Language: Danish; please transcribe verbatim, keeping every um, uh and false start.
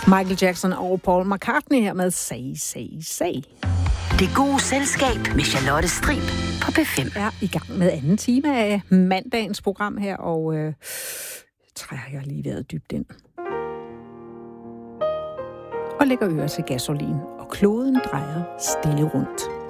Michael Jackson og Paul McCartney her med Say, Say, Say. Det gode selskab med Charlotte Strib på P fem. Er i gang med anden time af mandagens program her, og øh, trækker lige vejret dybt ind. Og lægger øre til gasolin, og kloden drejer stille rundt.